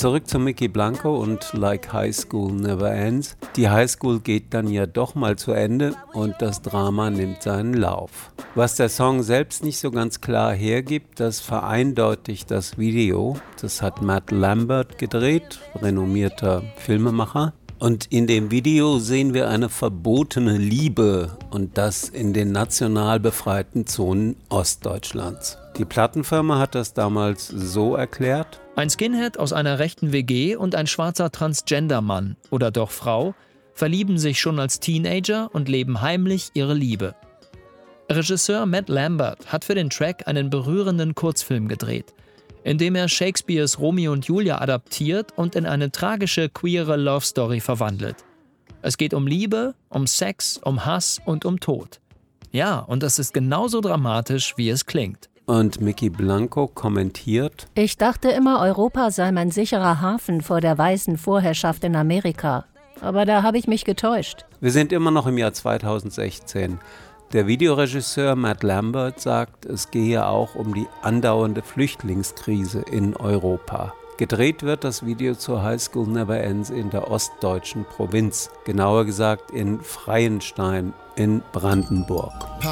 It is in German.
zurück zu Mickey Blanco und Like High School Never Ends. Die Highschool geht dann ja doch mal zu Ende und das Drama nimmt seinen Lauf. Was der Song selbst nicht so ganz klar hergibt, das vereindeutigt das Video. Das hat Matt Lambert gedreht, renommierter Filmemacher. Und in dem Video sehen wir eine verbotene Liebe und das in den national befreiten Zonen Ostdeutschlands. Die Plattenfirma hat das damals so erklärt: Ein Skinhead aus einer rechten WG und ein schwarzer Transgender-Mann oder doch Frau verlieben sich schon als Teenager und leben heimlich ihre Liebe. Regisseur Matt Lambert hat für den Track einen berührenden Kurzfilm gedreht, in dem er Shakespeares Romeo und Julia adaptiert und in eine tragische queere Love-Story verwandelt. Es geht um Liebe, um Sex, um Hass und um Tod. Ja, und es ist genauso dramatisch, wie es klingt. Und Mickey Blanco kommentiert: Ich dachte immer, Europa sei mein sicherer Hafen vor der weißen Vorherrschaft in Amerika. Aber da habe ich mich getäuscht. Wir sind immer noch im Jahr 2016. Der Videoregisseur Matt Lambert sagt, es gehe auch um die andauernde Flüchtlingskrise in Europa. Gedreht wird das Video zur High School Never Ends in der ostdeutschen Provinz, genauer gesagt in Freienstein in Brandenburg.